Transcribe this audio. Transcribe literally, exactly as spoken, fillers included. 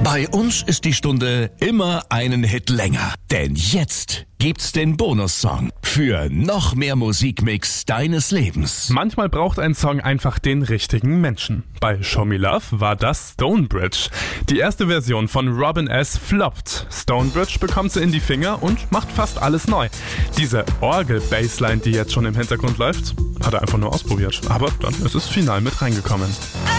Bei uns ist die Stunde immer einen Hit länger. Denn jetzt gibt's den Bonussong für noch mehr Musikmix deines Lebens. Manchmal braucht ein Song einfach den richtigen Menschen. Bei Show Me Love war das Stonebridge. Die erste Version von Robin S. floppt. Stonebridge bekommt sie in die Finger und macht fast alles neu. Diese Orgel-Bassline, die jetzt schon im Hintergrund läuft, hat er einfach nur ausprobiert. Aber dann ist es final mit reingekommen.